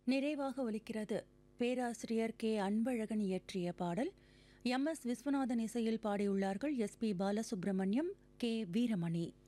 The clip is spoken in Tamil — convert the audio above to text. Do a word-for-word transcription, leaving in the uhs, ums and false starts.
நிறைவாக ஒலிக்கிறது பேராசிரியர் கே அன்பழகன் இயற்றிய பாடல். எம் எஸ் விஸ்வநாதன் இசையில் பாடியுள்ளார்கள் S B Balasubramaniam, K Veeramani.